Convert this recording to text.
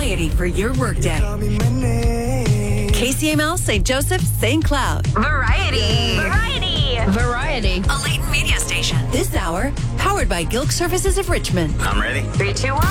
variety for your workday. KCML, St. Joseph, St. Cloud. Variety. Variety. A latent media station. This hour, powered by Gilk Services of Richmond. I'm ready. 3, 2, 1.